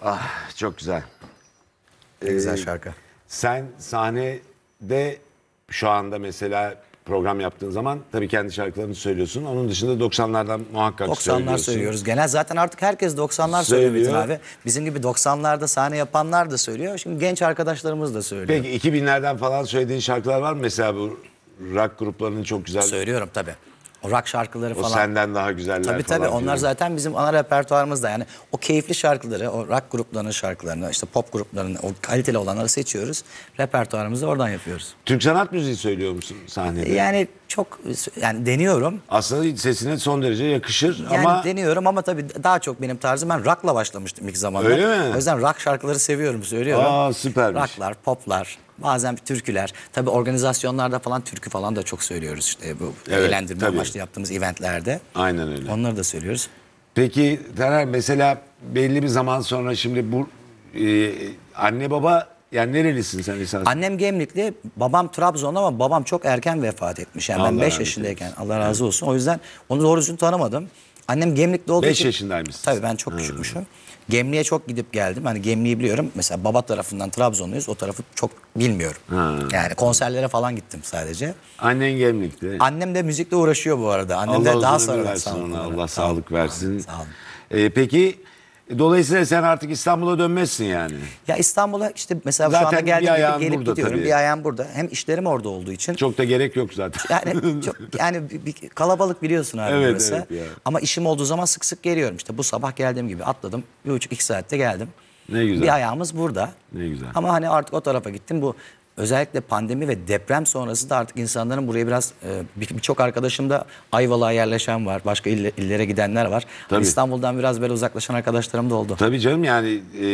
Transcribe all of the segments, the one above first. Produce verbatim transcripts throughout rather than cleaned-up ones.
Ah, çok güzel. Ne güzel Ee, şarkı. Sen sahnede şu anda mesela program yaptığın zaman tabii kendi şarkılarını söylüyorsun. Onun dışında doksanlardan muhakkak doksanlar söylüyorsun. söylüyoruz. Genel zaten artık herkes doksanlar söylüyor Metin Söylüyor. abi. Bizim gibi doksanlarda sahne yapanlar da söylüyor. Şimdi genç arkadaşlarımız da söylüyor. Peki iki binlerden falan söylediğin şarkılar var mı? Mesela bu rock gruplarının çok güzel. Söylüyorum tabii. O rock şarkıları O falan. senden daha güzeller Tabii falan. tabii onlar filan. zaten bizim ana repertuarımızda. Yani o keyifli şarkıları, o rock gruplarının şarkılarını, işte pop gruplarının o kaliteli olanları seçiyoruz. Repertuarımızı oradan yapıyoruz. Türk sanat müziği söylüyor musun sahnede? Yani çok yani deniyorum. Aslında sesine son derece yakışır Yani ama deniyorum ama tabii daha çok benim tarzım. Ben rock'la başlamıştım ilk zamanlar. Öyle mi? O yüzden rock şarkıları seviyorum, söylüyorum. Aa, süpermiş. Rock'lar, pop'lar, bazen türküler. Tabii organizasyonlarda falan türkü falan da çok söylüyoruz. İşte bu Evet, eğlendirme tabii. amaçlı yaptığımız eventlerde. aynen öyle. Onları da söylüyoruz. Peki Taner, mesela belli bir zaman sonra şimdi bu e, anne baba, yani nerelisin sen esas? Annem Gemlikli, babam Trabzon'da ama babam çok erken vefat etmiş. Yani ben Allah beş rahmet yaşındayken, eylesin. Allah razı olsun. O yüzden onu doğru düzgün tanımadım. Annem Gemlikli olduğu Beş için... yaşındaymışsın. Tabii ben çok küçükmüşüm. Gemliğe çok gidip geldim. Hani Gemliği biliyorum. Mesela baba tarafından Trabzonluyuz. O tarafı çok bilmiyorum. Ha. Yani konserlere falan gittim sadece. Annen Gemlik'te. Annem de müzikle uğraşıyor bu arada. Annem Allah de daha uzun ömür sonra versin sağ olun. ona. Allah Sağ olun. sağlık versin. Sağ olun. E, peki dolayısıyla sen artık İstanbul'a dönmezsin yani. Ya İstanbul'a işte mesela Zaten şu anda bir geldiğim gibi ayağın gelip burada gidiyorum. tabii. Bir ayağım burada. Hem işlerim orada olduğu için. Çok da gerek yok zaten. Yani çok yani bir, bir kalabalık biliyorsun abi Evet, burası. evet ya. Ama işim olduğu zaman sık sık geliyorum. İşte bu sabah geldiğim gibi atladım. Bir buçuk iki saatte geldim. Ne güzel. Bir ayağımız burada. Ne güzel. Ama hani artık o tarafa gittim. Bu özellikle pandemi ve deprem sonrasında artık insanların buraya biraz e, bir- birçok arkadaşım da Ayvalık'a yerleşen var. Başka ille- illere gidenler var. Tabii. İstanbul'dan biraz böyle uzaklaşan arkadaşlarım da oldu. Tabii canım, yani e,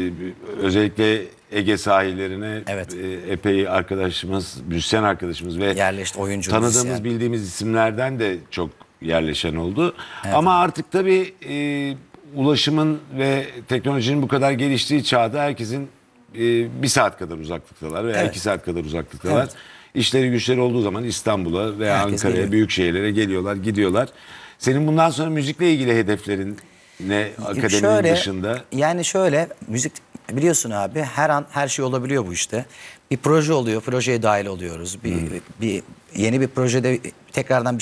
özellikle Ege sahillerine Evet. e, epey arkadaşımız, müzisyen arkadaşımız ve Yerleşti, oyuncu, tanıdığımız, müzisyen. bildiğimiz isimlerden de çok yerleşen oldu. Ama artık tabii e, ulaşımın ve teknolojinin bu kadar geliştiği çağda herkesin e, bir saat kadar uzaklıktalar veya Evet. iki saat kadar uzaklıktalar. Evet. İşleri güçleri olduğu zaman İstanbul'a veya Herkes Ankara'ya, geliyor. büyük şehirlere geliyorlar, gidiyorlar. Senin bundan sonra müzikle ilgili hedeflerin ne, akademinin Şöyle, dışında? Yani şöyle müzik biliyorsun abi her an her şey olabiliyor bu işte. Bir proje oluyor, projeye dahil oluyoruz. Bir, bir yeni bir projede tekrardan bir